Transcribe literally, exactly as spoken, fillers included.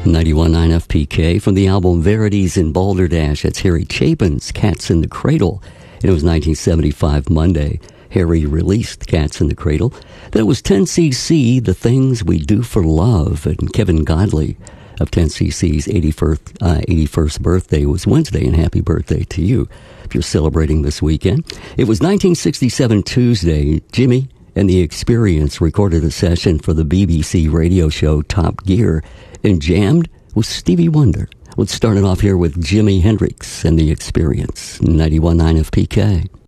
ninety-one point nine F P K from the album Verities in Balderdash. That's Harry Chapin's Cats in the Cradle. And it was nineteen seventy-five Monday. Harry released Cats in the Cradle. Then it was ten C C, The Things We Do for Love. And Kevin Godley of ten C C's eighty-first, uh, eighty-first birthday was Wednesday, and happy birthday to you if you're celebrating this weekend. It was nineteen sixty-seven Tuesday. Jimmy and the Experience recorded a session for the B B C radio show Top Gear and jammed with Stevie Wonder. Let's start it off here with Jimi Hendrix and the Experience, ninety-one point nine F P K.